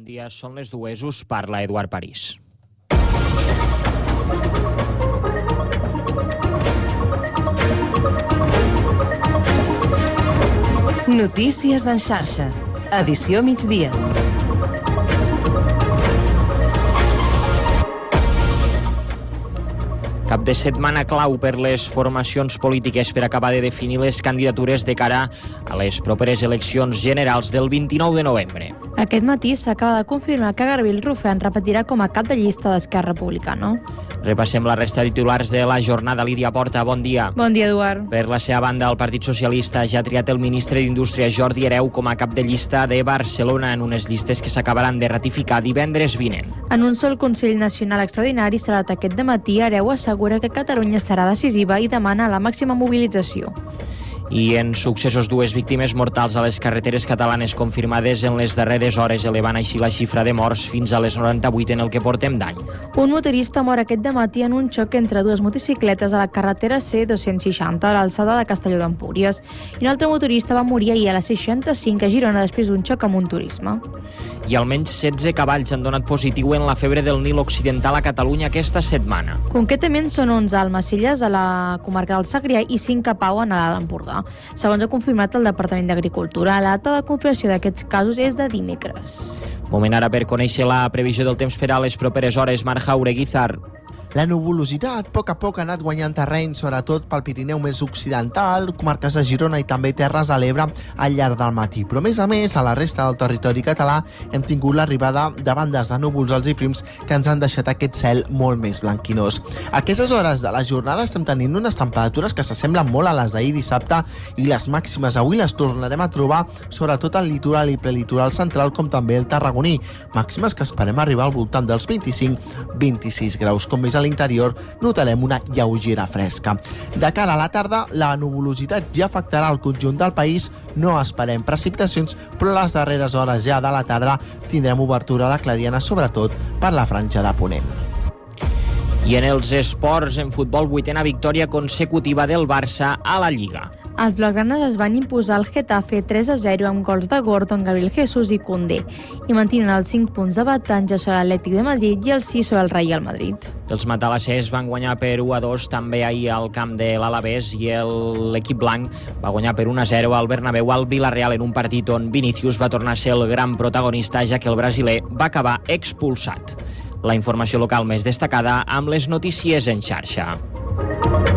dia, són les 2, us parla Eduard París. Notícies en xarxa. Edició migdia. Cap de setmana clau per les formacions polítiques per acabar de definir les candidatures de cara a les properes eleccions generals del 29 de novembre. Aquest matí s'acaba de confirmar que Gabriel Rufén repetirà com a cap de llista d'Esquerra Republicana. Repassem la resta de titulars de la jornada. Lídia Porta, bon dia. Bon dia, Eduard. Per la seva banda, el Partit Socialista ja ha triat el ministre d'Indústria Jordi Hereu com a cap de llista de Barcelona en unes llistes que s'acabaran de ratificar divendres vinent. En un sol Consell Nacional extraordinari celebrat aquest dematí, Hereu assegura que Catalunya serà decisiva i demana la màxima mobilització. I en successos, 2 víctimes mortals a les carreteres catalanes confirmades en les darreres hores, elevant així la xifra de morts fins a les 98 en el que portem d'any. Un motorista mor aquest dematí en un xoc entre dues motocicletes a la carretera C260 a l'alçada de Castelló d'Empúries. I un altre motorista va morir ahir a la 65 a Girona després d'un xoc amb un turisme. I almenys 16 cavalls han donat positiu en la febre del Nil Occidental a Catalunya aquesta setmana. Concretament són 11 a Almacelles, a la comarca del Segrià, i 5 a Pau, en l'Alt Empordà. Segons ha confirmat el Departament d'Agricultura, la data de confirmació d'aquests casos és de dimecres. Moment ara per conèixer la previsió del temps per a les properes hores. Marc Jaureguizar. La nuvolositat a poc ha anat guanyant terreny, sobretot pel Pirineu més occidental, comarques de Girona i també Terres de l'Ebre al llarg del matí. Però, a més, a la resta del territori català hem tingut l'arribada de bandes de núvols alts i prims que ens han deixat aquest cel molt més blanquinós. A aquestes hores de la jornada estem tenint unes temperatures que s'assemblen molt a les d'ahir dissabte i les màximes avui les tornarem a trobar sobretot al litoral i prelitoral central com també el tarragoní. Màximes que esperem arribar al voltant dels 25-26 graus. Com més a l'interior notarem una lleugera fresca. De cara a la tarda, la nuvolositat ja afectarà el conjunt del país. No esperem precipitacions, però a les darreres hores ja de la tarda tindrem obertura de clariana, sobretot per la franja de ponent. I en els esports, en futbol, 8a victòria consecutiva del Barça a la Lliga. Els blaugranes es van imposar al Getafe 3-0 amb gols de Gordon, Gabriel Jesús i Koundé, i mantenen els 5 punts d'avantatge sobre l'Atlètic de Madrid i els 6 sobre el Real Madrid. Els matalassers van guanyar per 1-2 també ahir al camp de l'Alavés i l'equip blanc va guanyar per 1-0 al Bernabéu al Villarreal en un partit on Vinícius va tornar a ser el gran protagonista, ja que el brasiler va acabar expulsat. La informació local més destacada amb les notícies en xarxa.